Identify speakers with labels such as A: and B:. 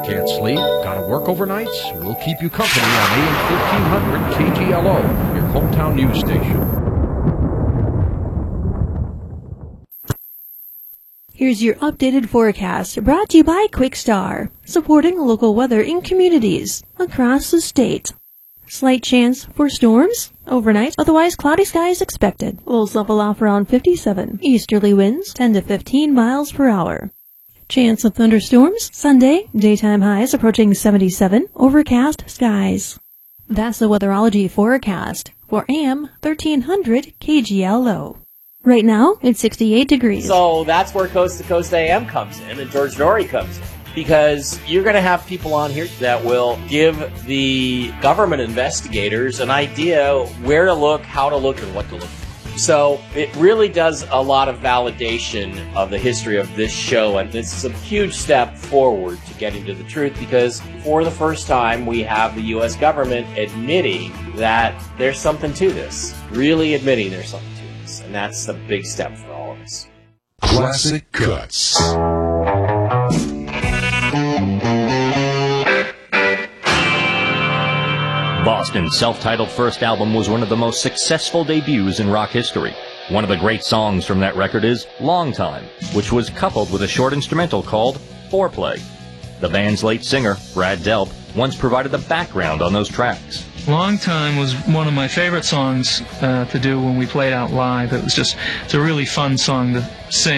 A: Can't sleep? Gotta work overnights? We'll keep you company on AM 1500 KGLO, your hometown news station.
B: Here's your updated forecast, brought to you by QuickStar, supporting local weather in communities across the state. Slight chance for storms overnight, otherwise cloudy skies expected. Lows level off around 57. Easterly winds 10 to 15 miles per hour. Chance of thunderstorms Sunday, daytime highs approaching 77. Overcast skies. That's the weatherology forecast for AM 1300 KGLO. Right now, it's 68 degrees.
C: So that's where Coast to Coast AM comes in and George Norrie comes in. Because you're going to have people on here that will give the government investigators an idea where to look, how to look, and what to look for. So it really does a lot of validation of the history of this show, and this is a huge step forward to getting to the truth, because for the first time we have the U.S. government admitting that there's something to this, really admitting there's something to this, and that's a big step for all of us.
D: Classic Cuts.
E: Boston's self-titled first album was one of the most successful debuts in rock history. One of the great songs from that record is Long Time, which was coupled with a short instrumental called Foreplay. The band's late singer, Brad Delp, once provided the background on those tracks.
F: Long Time was one of my favorite songs to do when we played out live. It's a really fun song to sing.